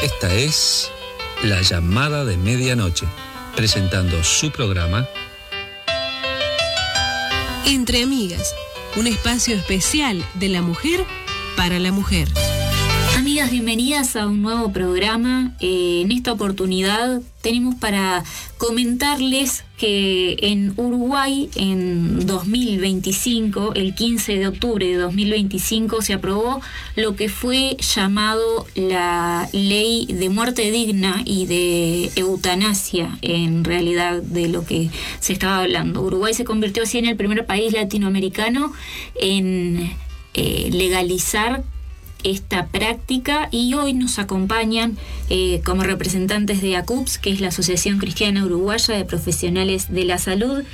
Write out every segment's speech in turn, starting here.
Esta es La Llamada de Medianoche, presentando su programa Entre Amigas, un espacio especial de la mujer para la mujer. Amigas, bienvenidas a un nuevo programa. En esta oportunidad tenemos para comentarles que en Uruguay, en 2025, el 15 de octubre de 2025, se aprobó lo que fue llamado la Ley de Muerte Digna y de Eutanasia, en realidad, de lo que se estaba hablando. Uruguay se convirtió así en el primer país latinoamericano en legalizar esta práctica, y hoy nos acompañan como representantes de ACUPS, que es la Asociación Cristiana Uruguaya de Profesionales de la Salud,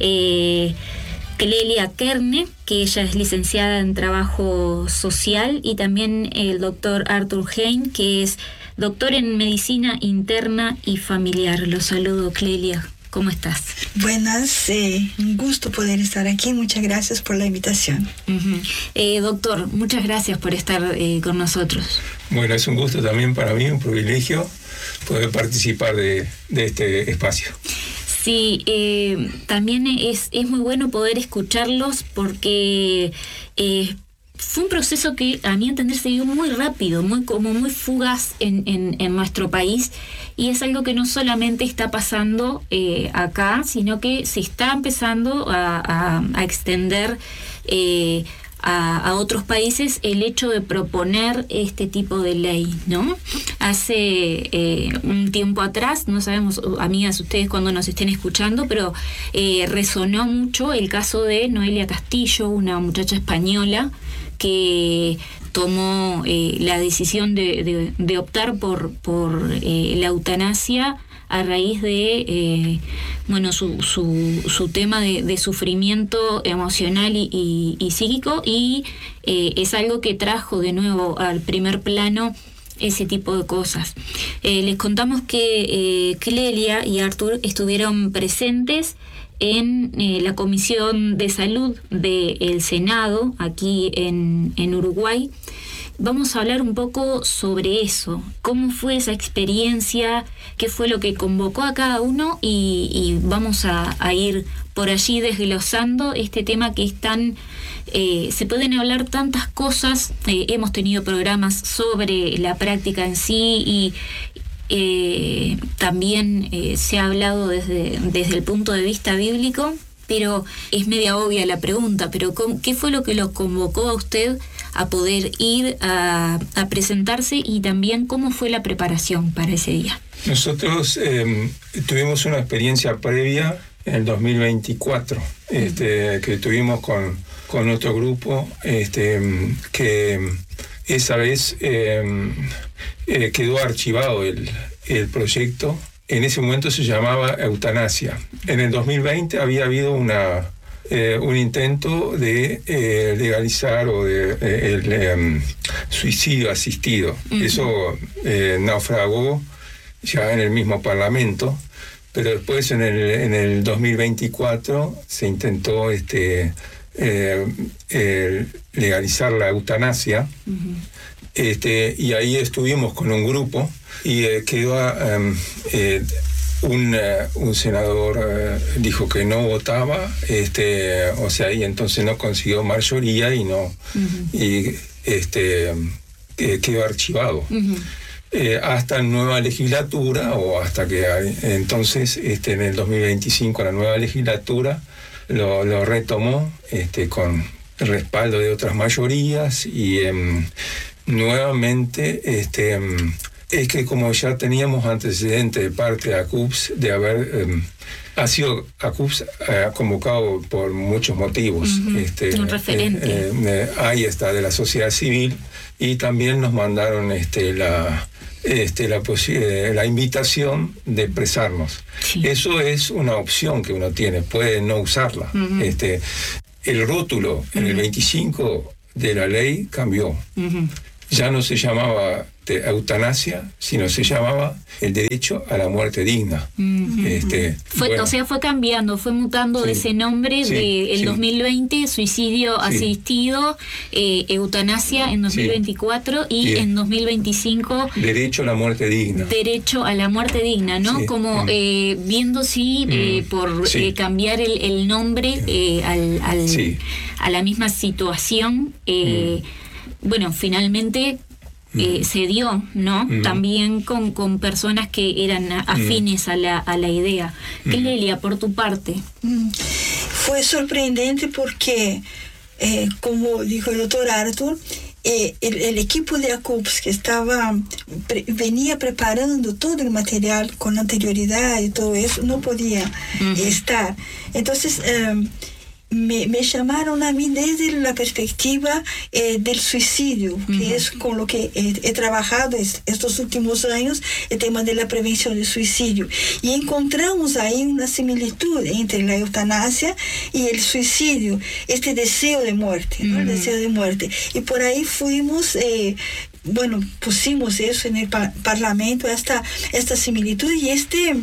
Clelia Kerne, que ella es licenciada en Trabajo Social, y también el doctor Arthur Hein, que es doctor en Medicina Interna y Familiar. Los saludo, Clelia. ¿Cómo estás? Buenas, un gusto poder estar aquí. Muchas gracias por la invitación. Doctor, muchas gracias por estar con nosotros. Bueno, es un gusto también para mí, un privilegio poder participar de este espacio. Sí, también es muy bueno poder escucharlos porque fue un proceso que a mi entender se dio muy rápido, muy fugaz en nuestro país, y es algo que no solamente está pasando acá, sino que se está empezando a extender a otros países el hecho de proponer este tipo de ley, ¿no? Hace un tiempo atrás, no sabemos, amigas, ustedes cuando nos estén escuchando, pero resonó mucho el caso de Noelia Castillo, una muchacha española que tomó la decisión de optar por la eutanasia a raíz de su tema de sufrimiento emocional y psíquico, y es algo que trajo de nuevo al primer plano ese tipo de cosas. Les contamos que Clelia y Arthur estuvieron presentes en la Comisión de Salud del Senado, aquí en Uruguay. Vamos a hablar un poco sobre eso, cómo fue esa experiencia, qué fue lo que convocó a cada uno, y vamos a ir por allí desglosando este tema que es tan... se pueden hablar tantas cosas, hemos tenido programas sobre la práctica en sí, y también se ha hablado desde el punto de vista bíblico, pero es media obvia la pregunta, pero ¿qué fue lo que lo convocó a usted a poder ir a presentarse, y también cómo fue la preparación para ese día? Nosotros tuvimos una experiencia previa en el 2024, que tuvimos con otro grupo, que esa vez quedó archivado el proyecto. En ese momento se llamaba eutanasia. En el 2020 había habido un intento de legalizar o de suicidio asistido. Uh-huh. Eso naufragó ya en el mismo Parlamento, pero después en el 2024 se intentó legalizar la eutanasia. Uh-huh. Y ahí estuvimos con un grupo, y quedó un senador dijo que no votaba, y entonces no consiguió mayoría y no, uh-huh. y quedó archivado. Uh-huh. Hasta nueva legislatura, o hasta que entonces en el 2025 la nueva legislatura lo retomó con el respaldo de otras mayorías, y nuevamente es que como ya teníamos antecedentes de parte de ACUPS de haber ha sido ACUPS convocado por muchos motivos. Uh-huh. Un referente. Ahí está, de la sociedad civil, y también nos mandaron la invitación de expresarnos. Sí. Eso es una opción que uno tiene, puede no usarla. Uh-huh. El rótulo, uh-huh. en el 25 de la ley cambió. Uh-huh. ya no se llamaba eutanasia, sino se llamaba el derecho a la muerte digna. O sea, fue cambiando, fue mutando de ese nombre del 2020, suicidio asistido, eutanasia en 2024 y en 2025 derecho a la muerte digna. Derecho a la muerte digna, ¿no? Sí. Como viendo por cambiar el nombre a la misma situación. Bueno, finalmente se dio, ¿no? También con personas que eran afines a la idea. Clelia, por tu parte. Fue sorprendente porque, como dijo el doctor Arthur, el equipo de ACUPS que venía preparando todo el material con anterioridad y todo eso, no podía estar. Entonces, me llamaron a mí desde la perspectiva del suicidio, que es con lo que he trabajado estos últimos años, el tema de la prevención del suicidio. Y encontramos ahí una similitud entre la eutanasia y el suicidio, este deseo de muerte, ¿no? El deseo de muerte. Y por ahí fuimos... pusimos eso en el Parlamento, esta similitud y este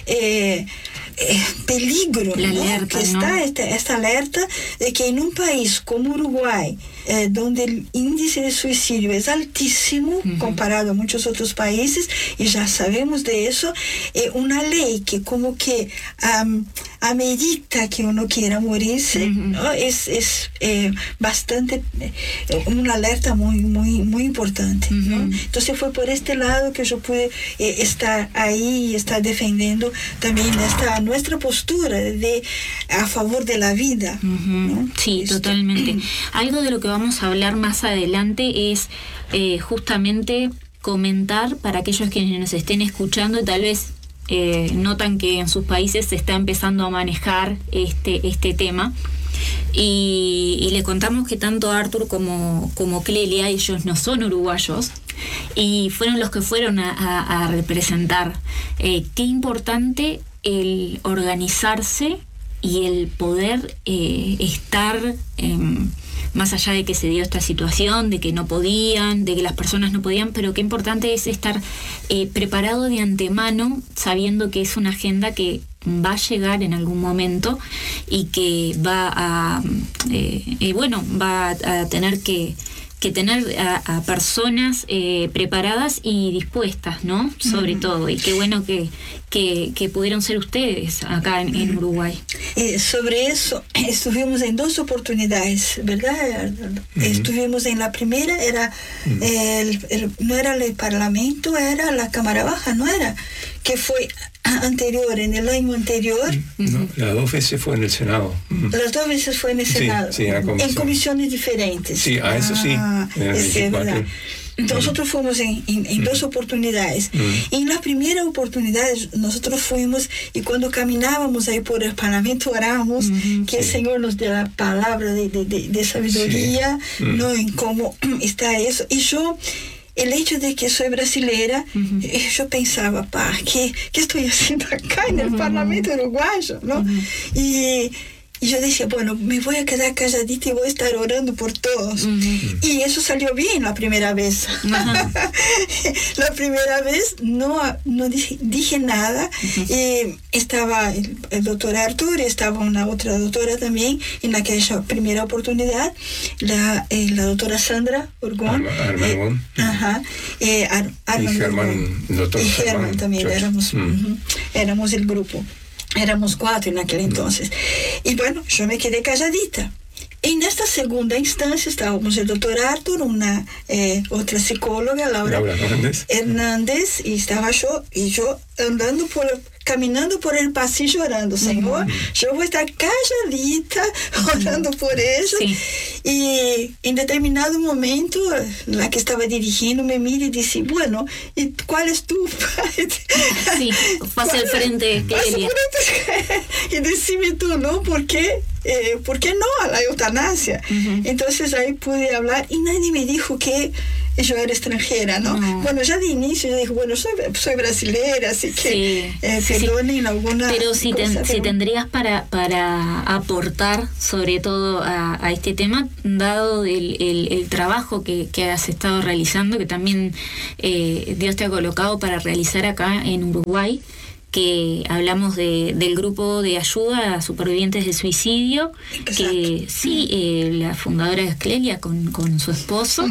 peligro, la ¿no? alerta, que está, esta alerta de que en un país como Uruguay, donde el índice de suicidio es altísimo comparado a muchos otros países, y ya sabemos de eso, una ley que como que amerita que uno quiera morirse, ¿no? Es bastante una alerta muy, muy, muy importante, ¿no? Entonces fue por este lado que yo pude estar ahí y estar defendiendo también nuestra postura a favor de la vida, ¿no? Sí, totalmente. Algo de lo que vamos a hablar más adelante es justamente comentar para aquellos que nos estén escuchando y tal vez notan que en sus países se está empezando a manejar este tema. Y le contamos que tanto Arthur como Clelia, ellos no son uruguayos y fueron los que fueron a representar. Qué importante el organizarse y el poder estar más allá de que se dio esta situación, de que no podían, de que las personas no podían, pero qué importante es estar preparado de antemano, sabiendo que es una agenda que va a llegar en algún momento y que va a tener que tener a personas preparadas y dispuestas, ¿no? Sobre todo, y qué bueno que pudieron ser ustedes acá en Uruguay. Sobre eso, estuvimos en 2 oportunidades, ¿verdad? Estuvimos en la primera, no era el Parlamento, era la Cámara Baja, ¿no era? Que fue anterior, en el año anterior. No, las 2 veces fue en el Senado. Las 2 veces fue en el Senado. Sí, en comisiones diferentes. Sí, a eso sí. Es verdad. Nosotros fuimos en 2 oportunidades. Y en la primera oportunidad nosotros fuimos y cuando caminábamos ahí por el Parlamento oramos que el Señor nos dé la palabra de sabiduría, ¿no? En cómo está eso. Y yo, el hecho de que soy brasileira, yo pensaba, ¿qué estoy haciendo acá en el Parlamento uruguayo, ¿no? Y yo decía, bueno, me voy a quedar calladita y voy a estar orando por todos. Y eso salió bien la primera vez. La primera vez no dije nada. Estaba el doctor Arthur, estaba una otra doctora también en aquella primera oportunidad, la doctora Sandra Urgón. Y Germán, el doctor Germán también, éramos el grupo. Éramos 4 en aquel entonces. Y bueno, yo me quedé calladita. En esta segunda instancia estábamos el doctor Arthur, una otra psicóloga, Laura Hernández, y estaba yo caminando por el pasillo orando, Señor, yo voy a estar calladita orando por ellos. Sí. Y en determinado momento, la que estaba dirigiendo me mira y dice, bueno, ¿y cuál es tu parte? Sí, pasa al frente, Clelia. Y decime tú, ¿no? ¿Por qué no a la eutanasia? Entonces ahí pude hablar y nadie me dijo que y yo era extranjera, ¿no? Bueno, ya de inicio yo dije, bueno, soy brasilera, así que perdonen alguna pero si cosa, pero tendrías para aportar sobre todo a este tema, dado el trabajo que has estado realizando, que también Dios te ha colocado para realizar acá en Uruguay, que hablamos del grupo de ayuda a supervivientes de suicidio. Exacto. Que la fundadora es Clelia con su esposo.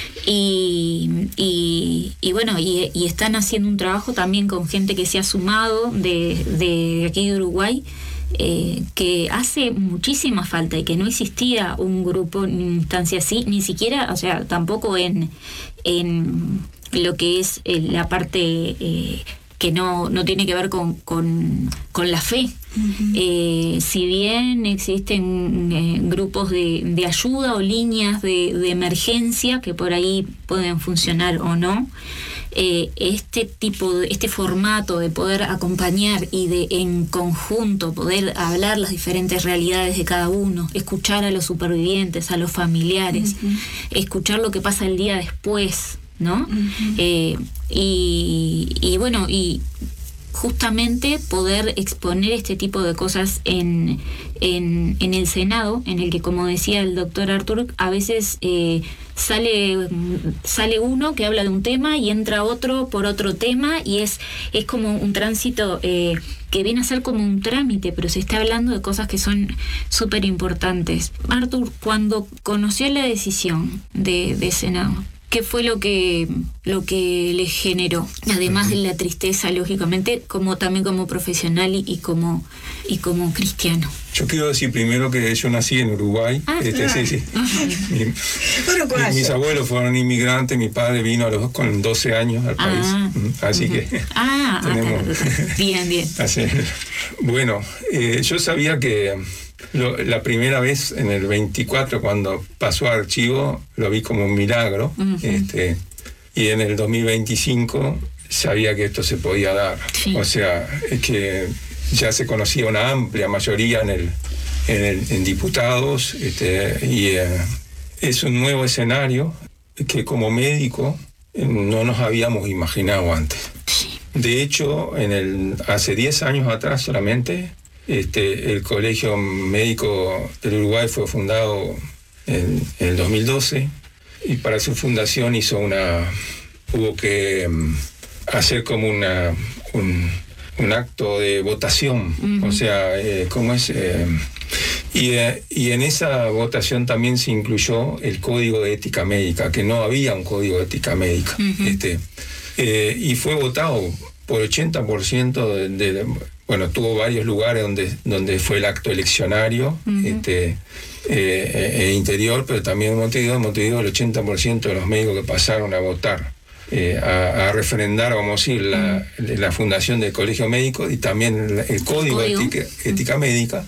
Y bueno, y están haciendo un trabajo también con gente que se ha sumado de aquí de Uruguay, que hace muchísima falta, y que no existía un grupo ni una instancia así, ni siquiera, o sea, tampoco en lo que es la parte que no tiene que ver con la fe. Si bien existen grupos de ayuda o líneas de emergencia que por ahí pueden funcionar o no, este formato de poder acompañar y de en conjunto poder hablar las diferentes realidades de cada uno, escuchar a los supervivientes, a los familiares, escuchar lo que pasa el día después, ¿no? Y bueno, y justamente poder exponer este tipo de cosas en el Senado, en el que, como decía el doctor Artur, a veces sale uno que habla de un tema y entra otro por otro tema, y es como un tránsito que viene a ser como un trámite, pero se está hablando de cosas que son súper importantes. Artur, cuando conoció la decisión de Senado, ¿qué fue lo que le generó? Además de la tristeza, lógicamente, también como profesional y como cristiano. Yo quiero decir primero que yo nací en Uruguay. Sí. Mis abuelos fueron inmigrantes, mi padre vino con 12 años al país. Así que tenemos... Bien. Bueno, yo sabía que la primera vez, en el 24, cuando pasó a archivo, lo vi como un milagro. Y en el 2025 sabía que esto se podía dar. Sí. O sea, es que ya se conocía una amplia mayoría en diputados, y es un nuevo escenario que como médico no nos habíamos imaginado antes. De hecho, hace 10 años atrás solamente, el Colegio Médico del Uruguay fue fundado en el 2012, y para su fundación hubo que hacer como un acto de votación. O sea, ¿cómo es? Y en esa votación también se incluyó el Código de Ética Médica, que no había un Código de Ética Médica. Y fue votado por 80% bueno, tuvo varios lugares donde fue el acto eleccionario, interior, pero también en Montevideo el 80% de los médicos que pasaron a votar, a refrendar, vamos a decir, la fundación del Colegio Médico, y también el Código de Ética Médica,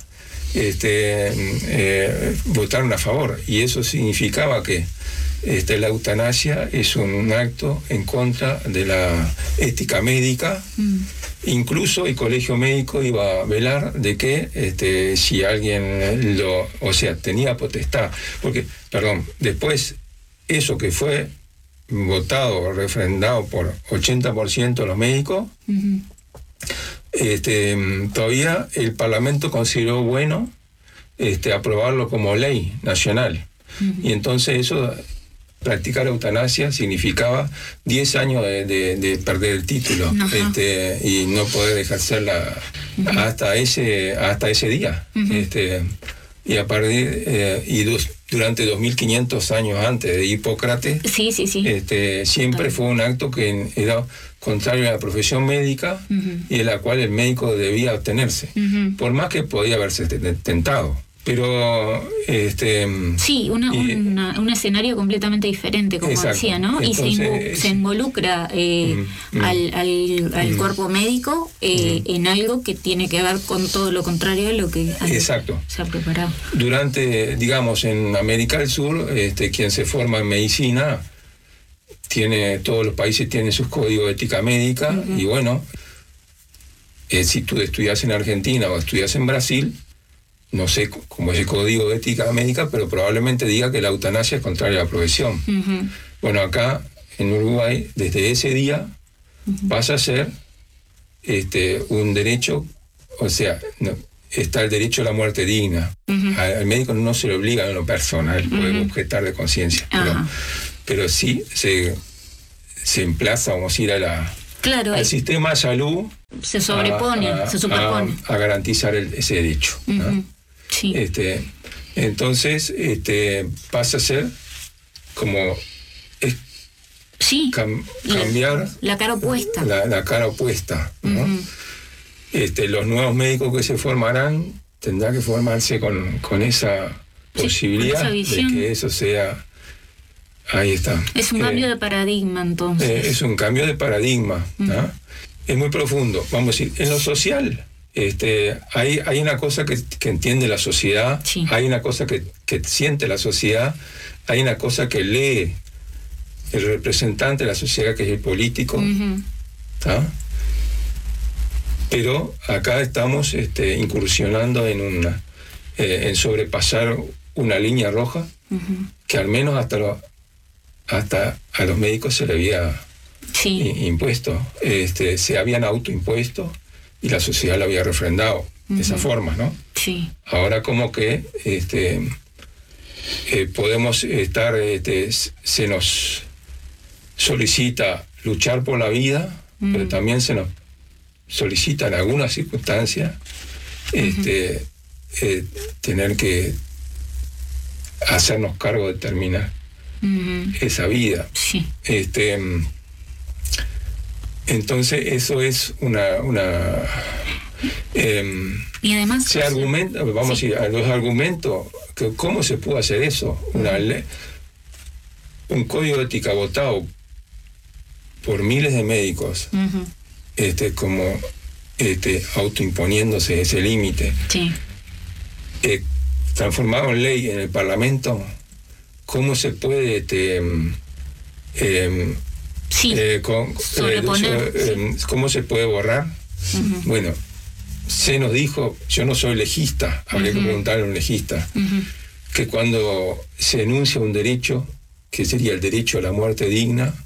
votaron a favor. Y eso significaba que la eutanasia es un acto en contra de la ética médica. Incluso el Colegio Médico iba a velar de que si alguien tenía potestad, porque, después eso que fue votado o refrendado por 80% de los médicos, todavía el Parlamento consideró bueno aprobarlo como ley nacional. Y entonces eso, practicar eutanasia, significaba 10 años de perder el título, y no poder ejercerla hasta ese día. Y a partir durante 2500 años antes de Hipócrates, siempre fue un acto que era contrario a la profesión médica, y en la cual el médico debía abstenerse, por más que podía haberse tentado. Pero un escenario completamente diferente, como decía, ¿no? Entonces, y se involucra al cuerpo médico en algo que tiene que ver con todo lo contrario de lo que se ha preparado. Digamos, en América del Sur, quien se forma en medicina, todos los países tienen sus códigos de ética médica, y bueno, si tú estudias en Argentina o estudias en Brasil, no sé cómo es el código de ética médica, pero probablemente diga que la eutanasia es contraria a la profesión. Bueno, acá en Uruguay, desde ese día, pasa a ser un derecho, o sea, está el derecho a la muerte digna. Al médico no se le obliga en lo personal, puede objetar de conciencia, pero sí se emplaza, vamos a ir al sistema de salud. Se sobrepone, se superpone. A garantizar ese derecho. ¿No? Sí. Entonces, pasa a ser como cambiar la cara opuesta. La cara opuesta, ¿no? Los nuevos médicos que se formarán tendrán que formarse con esa posibilidad con esa de que eso sea. Ahí está. Es un cambio de paradigma, entonces. Es un cambio de paradigma, ¿no? Es muy profundo. Vamos a decir, en lo social, hay una cosa que entiende la sociedad, hay una cosa que siente la sociedad, hay una cosa que lee el representante de la sociedad, que es el político, ¿tá? Pero acá estamos incursionando en sobrepasar una línea roja que al menos hasta a los médicos se le había impuesto, se habían autoimpuesto y la sociedad lo había refrendado de esa forma, ¿no? Sí. Ahora como que podemos estar, se nos solicita luchar por la vida, pero también se nos solicita en algunas circunstancias tener que hacernos cargo de terminar esa vida. Sí. Entonces eso es y además se argumenta, vamos a ir a los argumentos, que cómo se puede hacer eso, una ley, un código de ética votado por miles de médicos, como autoimponiéndose ese límite, transformado en ley en el Parlamento. ¿Cómo se puede cómo se puede borrar? Bueno, se nos dijo, yo no soy legista, habría que preguntarle a un legista, que cuando se enuncia un derecho, que sería el derecho a la muerte digna,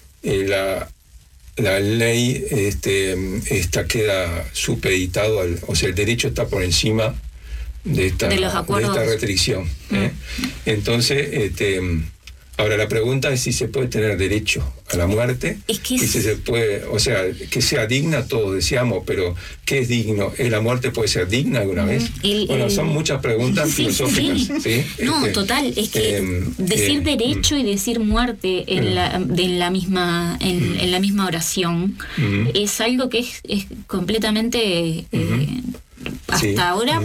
la ley queda supeditado o sea, el derecho está por encima de esta restricción. Entonces, ahora la pregunta es si se puede tener derecho a la muerte, y si se puede, o sea, que sea digna, todos deseamos, pero ¿qué es digno? ¿La muerte puede ser digna alguna vez? Bueno, son muchas preguntas filosóficas. ¿Sí? No, total, es que decir derecho y decir muerte en la misma oración es algo que es completamente hasta ahora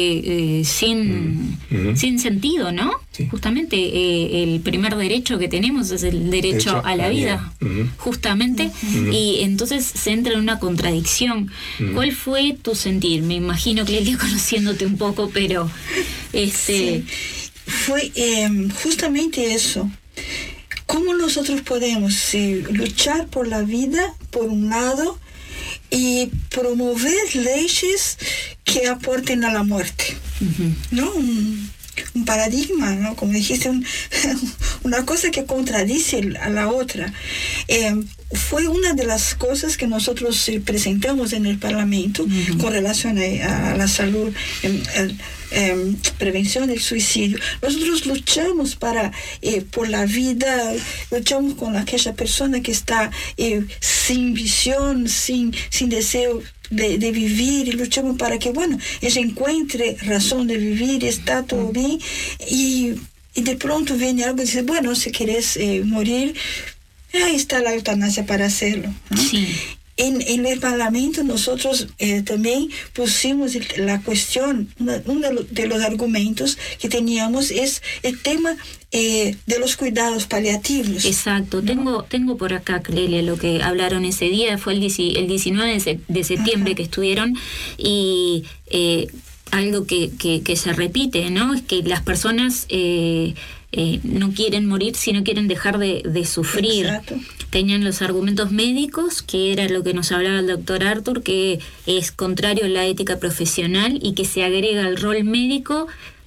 sin sentido, ¿no? Sí. Justamente el primer derecho que tenemos es el derecho a la vida, justamente, y entonces se entra en una contradicción. ¿Cuál fue tu sentir? Me imagino, Clelia, conociéndote un poco, pero sí. Fue justamente eso. ¿Cómo nosotros podemos luchar por la vida, por un lado, y promover leyes que aporten a la muerte? ¿No? Un paradigma, ¿no? Como dijiste, una cosa que contradice a la otra. Fue una de las cosas que nosotros presentamos en el Parlamento con relación a la salud, prevención del suicidio. Nosotros luchamos por la vida, luchamos con aquella persona que está sin visión, sin deseo de vivir, y luchamos para que, ella encuentre razón de vivir, está todo bien, y de pronto viene algo y dice, si quieres morir, ahí está la eutanasia para hacerlo, ¿no? Sí. En el Parlamento nosotros también pusimos la cuestión, uno de los argumentos que teníamos es el tema de los cuidados paliativos. Exacto, ¿no? Tengo por acá, Clelia, lo que hablaron ese día, fue el 19 de septiembre que estuvieron, y algo que se repite, ¿no? Es que las personas no quieren morir, sino quieren dejar de sufrir. Exacto. Tenían los argumentos médicos, que era lo que nos hablaba el doctor Arthur, que es contrario a la ética profesional y que se agrega al rol médico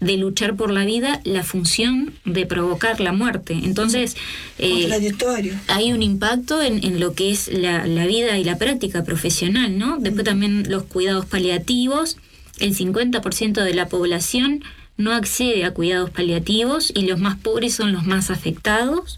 de luchar por la vida la función de provocar la muerte. Entonces, hay un impacto en lo que es la vida y la práctica profesional, ¿no? Después también los cuidados paliativos. El 50% de la población no accede a cuidados paliativos y los más pobres son los más afectados.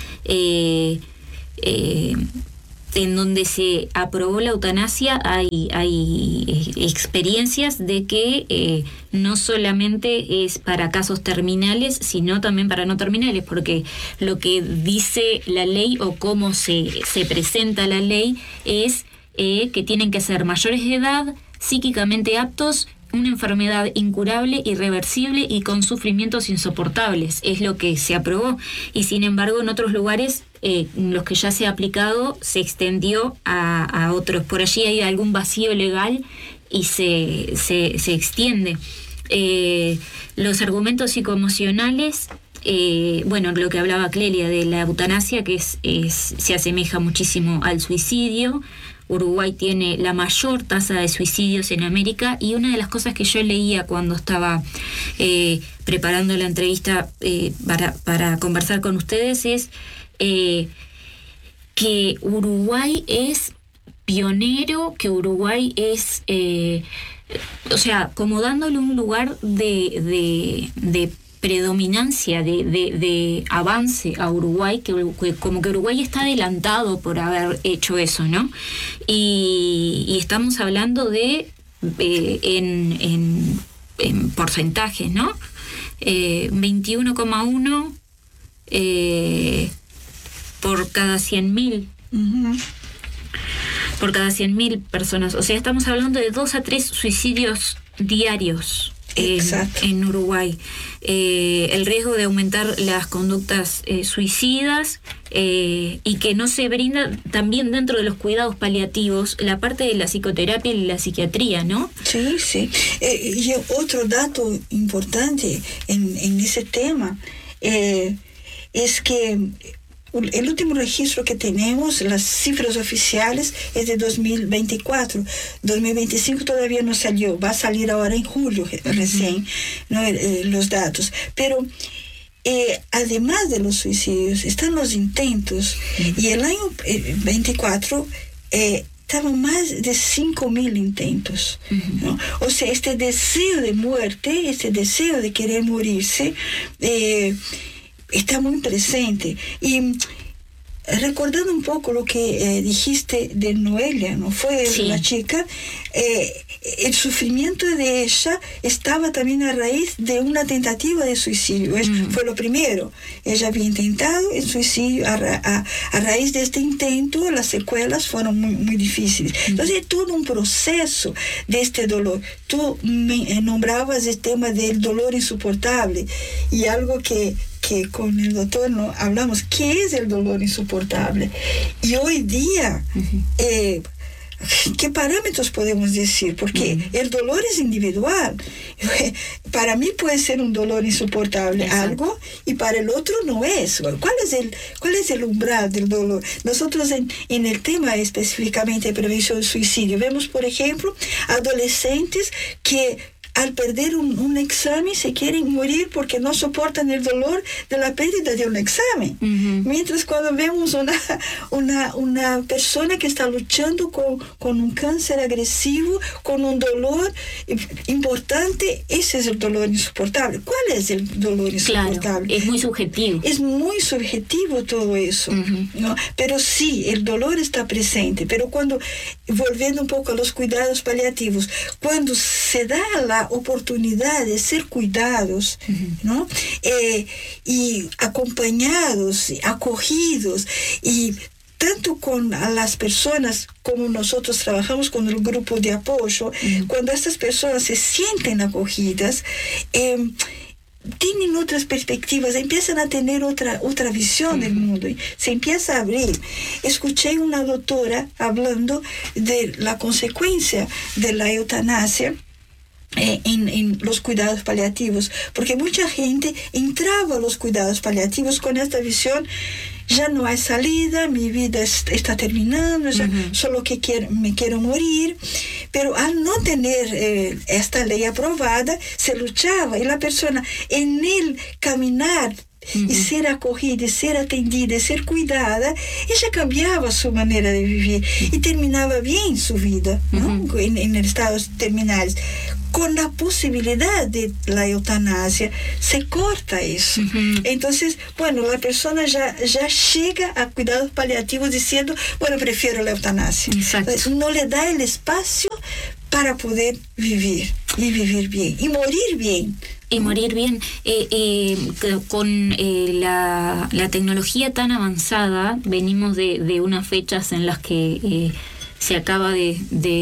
En donde se aprobó la eutanasia hay experiencias de que no solamente es para casos terminales, sino también para no terminales, porque lo que dice la ley o cómo se presenta la ley es que tienen que ser mayores de edad, psíquicamente aptos, una enfermedad incurable, irreversible y con sufrimientos insoportables. Es lo que se aprobó. Y sin embargo, en otros lugares, los que ya se ha aplicado, se extendió a otros. Por allí hay algún vacío legal y se extiende. Los argumentos psicoemocionales, lo que hablaba Clelia de la eutanasia, que se asemeja muchísimo al suicidio. Uruguay tiene la mayor tasa de suicidios en América, y una de las cosas que yo leía cuando estaba preparando la entrevista para conversar con ustedes es que Uruguay es pionero, que Uruguay es, como dándole un lugar de predominancia, de avance a Uruguay, que como que Uruguay está adelantado por haber hecho eso, ¿no? Y estamos hablando de en porcentajes, ¿no? 21,1 por cada 100.000. Uh-huh. Por cada 100.000 personas. O sea, estamos hablando de 2 a 3 suicidios diarios en Uruguay. El riesgo de aumentar las conductas suicidas, y que no se brinda también dentro de los cuidados paliativos la parte de la psicoterapia y la psiquiatría, ¿no? Sí, sí. Y otro dato importante en ese tema es que el último registro que tenemos, las cifras oficiales, es de 2024. 2025 todavía no salió, va a salir ahora en julio recién, ¿no? Los datos. Pero además de los suicidios, están los intentos. Y el año 24 estaban más de 5.000 intentos, ¿no? O sea, este deseo de muerte, este deseo de querer morirse, está muy presente. Y recordando un poco lo que dijiste de Noelia, ¿no? Fue la chica, el sufrimiento de ella estaba también a raíz de una tentativa de suicidio. Fue lo primero. Ella había intentado el suicidio. A raíz de este intento, las secuelas fueron muy, muy difíciles. Entonces, todo un proceso de este dolor. Tú nombrabas el tema del dolor insoportable, y algo que con el doctor no hablamos, ¿qué es el dolor insoportable? Y hoy día, ¿qué parámetros podemos decir? Porque el dolor es individual. Para mí puede ser un dolor insoportable algo, y para el otro no es. ¿Cuál es el umbral del dolor? Nosotros en el tema específicamente de prevención del suicidio vemos, por ejemplo, adolescentes que al perder un examen se quieren morir porque no soportan el dolor de la pérdida de un examen. Mientras cuando vemos una persona que está luchando con un cáncer agresivo, con un dolor importante, ese es el dolor insoportable. ¿Cuál es el dolor insoportable? Claro, es muy subjetivo. Es muy subjetivo todo eso, ¿no? Pero sí, el dolor está presente. Pero volviendo un poco a los cuidados paliativos, cuando se da la oportunidad de ser cuidados, ¿no? Y acompañados, acogidos, y tanto con las personas como nosotros trabajamos con el grupo de apoyo, cuando estas personas se sienten acogidas, tienen otras perspectivas, empiezan a tener otra visión del mundo, y se empieza a abrir. Escuché una doctora hablando de la consecuencia de la eutanasia en los cuidados paliativos, porque mucha gente entraba a los cuidados paliativos con esta visión: ya no hay salida, mi vida está terminando, ya solo me quiero morir. pero al no tener esta ley aprobada, se luchaba, y la persona en el caminar y ser acogida, y ser atendida, y ser cuidada, ella cambiaba su manera de vivir y terminaba bien su vida, ¿no? En estados terminales. Con la posibilidad de la eutanasia, se corta eso. Entonces, bueno, la persona ya llega a cuidados paliativos diciendo, bueno, prefiero la eutanasia. Entonces, no le da el espacio para poder vivir, y vivir bien, y morir bien. Y morir bien. Con la tecnología tan avanzada, venimos de unas fechas en las que se acaba de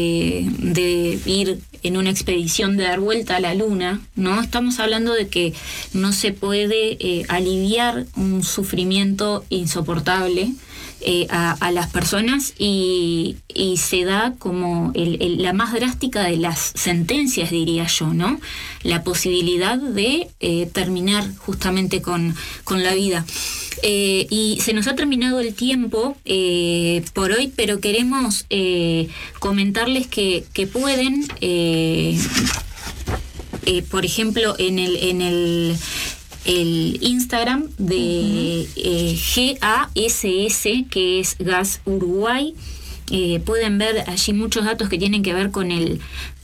ir en una expedición de dar vuelta a la luna, ¿no? Estamos hablando de que no se puede aliviar un sufrimiento insoportable a las personas, y se da como la más drástica de las sentencias, diría yo, ¿no? La posibilidad de terminar justamente con la vida. Y se nos ha terminado el tiempo por hoy, pero queremos comentarles que pueden, por ejemplo, en el Instagram de GASS, que es Gas Uruguay. Pueden ver allí muchos datos que tienen que ver con el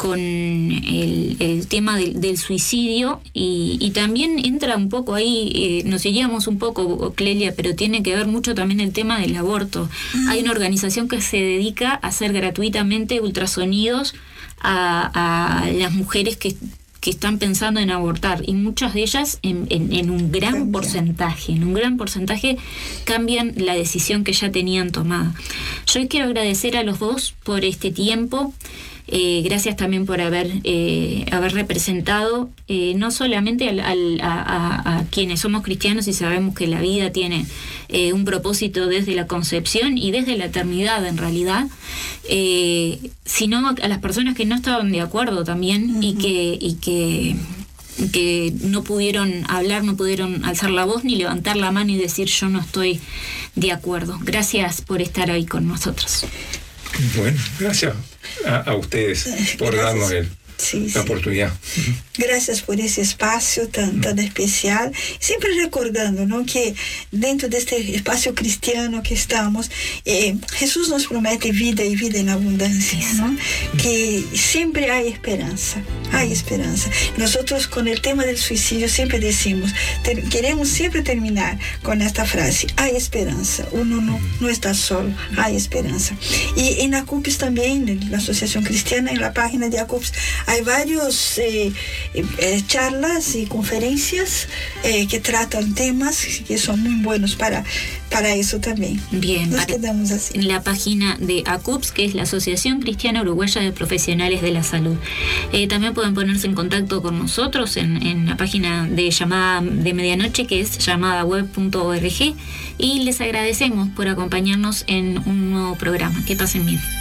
tema del suicidio, y también entra un poco ahí, nos seguíamos un poco, Clelia, pero tiene que ver mucho también el tema del aborto. Hay una organización que se dedica a hacer gratuitamente ultrasonidos a las mujeres que están pensando en abortar, y muchas de ellas en un gran porcentaje cambian la decisión que ya tenían tomada. Yo quiero agradecer a los dos por este tiempo. Gracias también por haber representado no solamente a quienes somos cristianos y sabemos que la vida tiene un propósito desde la concepción y desde la eternidad en realidad, sino a las personas que no estaban de acuerdo también, y que no pudieron hablar, no pudieron alzar la voz ni levantar la mano y decir yo no estoy de acuerdo. Gracias por estar ahí con nosotros. Bueno, gracias a ustedes por darnos la oportunidad. Gracias por ese espacio tan especial. Siempre recordando, ¿no?, que dentro de este espacio cristiano que estamos, Jesús nos promete vida y vida en abundancia, ¿no? Que siempre hay esperanza. Hay esperanza. Nosotros con el tema del suicidio siempre decimos, queremos siempre terminar con esta frase: hay esperanza, uno no está solo, hay esperanza. Y en ACUPS también, en la Asociación Cristiana, en la página de ACUPS, hay varios charlas y conferencias que tratan temas que son muy buenos para eso también. Bien, nos quedamos así. En la página de ACUPS, que es la Asociación Cristiana Uruguaya de Profesionales de la Salud. También pueden ponerse en contacto con nosotros en la página de Llamada de Medianoche, que es llamadaweb.org, y les agradecemos por acompañarnos en un nuevo programa. Que pasen bien.